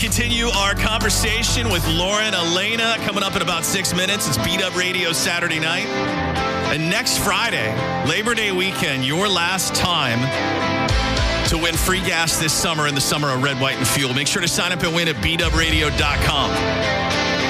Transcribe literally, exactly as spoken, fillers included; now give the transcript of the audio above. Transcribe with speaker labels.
Speaker 1: Continue our conversation with Lauren Elena coming up in about six minutes. It's Beat Up Radio Saturday night. And next Friday, Labor Day weekend, your last time to win free gas this summer in the summer of Red, White, and Fuel. Make sure to sign up and win at beat up radio dot com.